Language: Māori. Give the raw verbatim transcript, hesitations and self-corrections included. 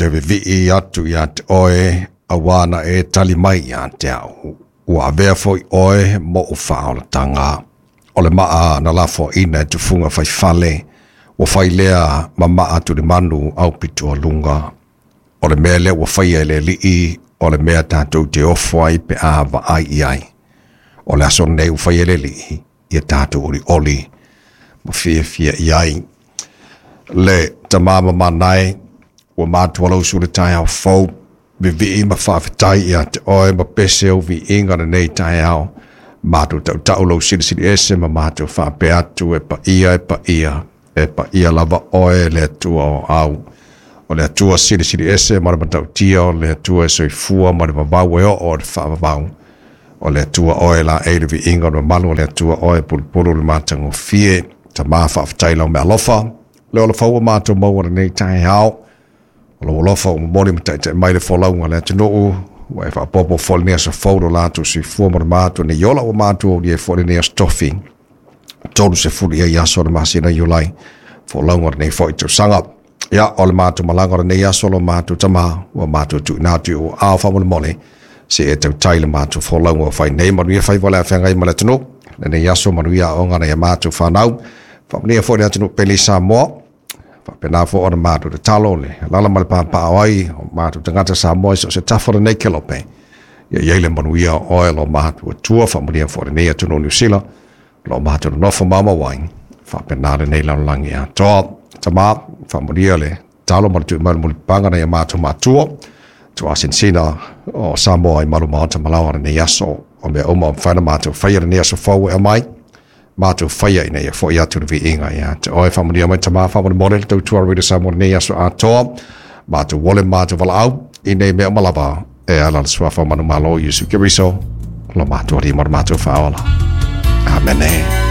te vi atu ia te oe awana e tali mai ia te au. Ua vea foi oe mo u whaola tanga. O le maa na lafo ina te funga fai fale. Ua fai lea ma maa tu le manu au pitua lunga. O le mea lea ua fai e le lii. O le mea tātou te ofwai pe awa ai iai. O le aso nei ua fai e le lii. Ia tātou ori oli. Ma fia fia iai. Le tamama manai. Ua mātua lau sura tai au fau. Vi vi ma whawhitai ia te oe ma pese au vi inga na nei tai au. Mātua tau tau lau siri siri ese ma mātua whawhi atu e pa ia e pa ia. E pa ia lava oe le atua o au. O le atua siri siri ese ma rama tau tia o le atua e soi fua ma rama vau e o o le whawavau. O le atua oe la eile vi inga na malu o le atua oe pulupulu le mātango fie. Ta maa whawhitai lau me alofa. Le ola whaua mātua maua na nei tai au. Lo lofa o mori mata te mai le folaunga le te no wa fa popo fol ne sa fodo la tu si fu mo mato ne yola o mato o ye fol ne stoffi todo se fu ye ya so ma sina yolai folaunga ne fo itu sanga ya o mato malanga ne ya solo mato tama o mato tu na tu a fa mo mole se e te taile mato folaunga fa ne mo ye fa vola fa ngai mala tno ne ya so mo ya o ngana ya mato fa nau fa ne fo ne tno peli sa mo pena fo ona matu te talo le lala mal pa pa ai matu te ngata sa mo so se tafo nei kelope ya yele manuia oil o matu tua fa mo dia fo nei to no Lucila lo matu no fo mama wine fa pena nei la langia to tama fa mo dia le talo matu mal mo panga na matu matu to asinsina o samo ai malu matu malawa nei yaso o me o mo fa na matu fa ia nei so fo e mai Mātou whaia ina ia fo ia turu vi inga ia. Te oe whamunia mai tamā whamuni model tau tua rida sa mo nei aso atoa. Mātou wole mātou wala au. Ine mea malava e ala sua whamanu malo Yesu Kiriso. Lo mātou ari mar mātou whaola. Amen.